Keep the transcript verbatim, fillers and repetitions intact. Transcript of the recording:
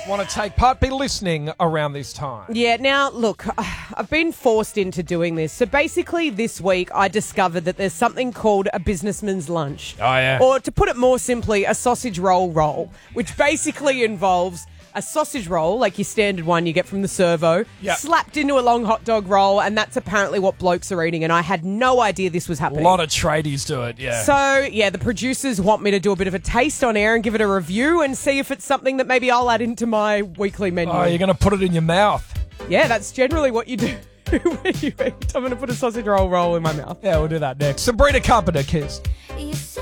want to take part, be listening around this time. Yeah, now, look, I've been forced into doing this. So basically this week I discovered that there's something called a businessman's lunch. Oh, yeah. Or to put it more simply, a sausage roll roll, which basically involves a sausage roll, like your standard one you get from the servo, Yep. slapped into a long hot dog roll, and that's apparently what blokes are eating, and I had no idea this was A happening. lot of tradies do it, yeah. So, yeah, the producers want me to do a bit of a taste on air and give it a review and see if it's something that maybe I'll add into my weekly menu. oh, you're going to put it in your mouth. Yeah, that's generally what you do when you eat. I'm going to put a sausage roll roll in my mouth. Yeah, we'll do that next. Sabrina Carpenter, Kiss. You say